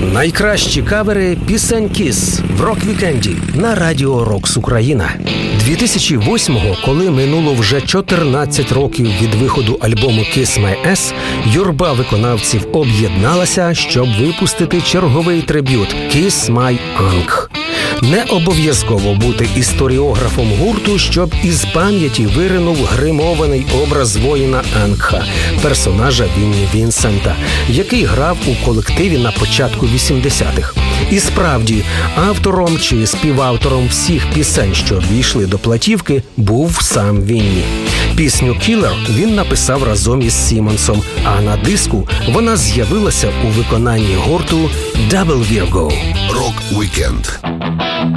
Найкращі кавери пісень Kiss в рок-вікенді на Радіо Рокс Україна. 2008-го, коли минуло вже 14 років від виходу альбому Kiss My Ass, юрба виконавців об'єдналася, щоб випустити черговий триб'ют Kiss My Ankh. Не обов'язково бути історіографом гурту, щоб із пам'яті виринув гримований образ воїна Ангха, персонажа Вінні Вінсента, який грав у колективі на початку 80-х. І справді, автором чи співавтором всіх пісень, що ввійшли до платівки, був сам Вінні. Пісню «Killer» він написав разом із Сімонсом, а на диску вона з'явилася у виконанні гурту Double Virgo. Рок-вікенд.